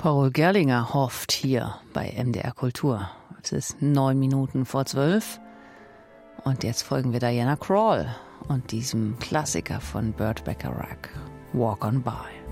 Paul Gerlinger hofft hier bei MDR Kultur. Es ist 9:09 und jetzt folgen wir Diana Krall und diesem Klassiker von Burt Bacharach, Walk on By.